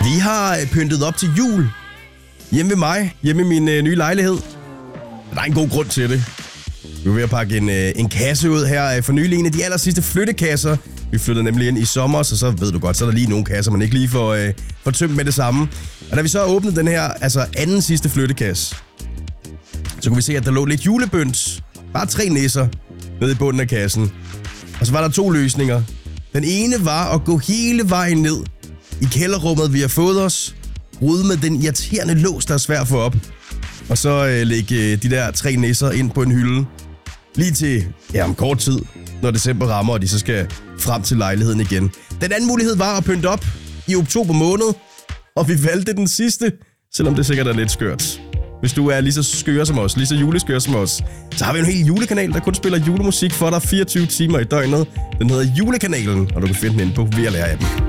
Vi har pyntet op til jul. Hjemme ved mig. Hjemme i min nye lejlighed. Der er en god grund til det. Vi er ved at pakke en kasse ud her for nylig. En af de aller sidste flyttekasser. Vi flyttede nemlig ind i sommer, så ved du godt, så er der lige nogle kasser, man ikke lige får tømt med det samme. Og da vi så åbnede den her, altså anden sidste flyttekasse, så kunne vi se, at der lå lidt julebøns. Bare 3 nisser nede i bunden af kassen. Og så var der 2 løsninger. Den ene var at gå hele vejen ned i kælderrummet, vi har fået os. Rode med den irriterende lås, der er svær at få op. Og så lægge de der 3 nisser ind på en hylde. Lige til, om kort tid, når december rammer, og de så skal frem til lejligheden igen. Den anden mulighed var at pynte op i oktober måned. Og vi valgte den sidste, selvom det sikkert er lidt skørt. Hvis du er lige så skør som os, lige så juleskør som os, så har vi en hel julekanal, der kun spiller julemusik for dig 24 timer i døgnet. Den hedder Julekanalen, og du kan finde den inde på VLR-appen.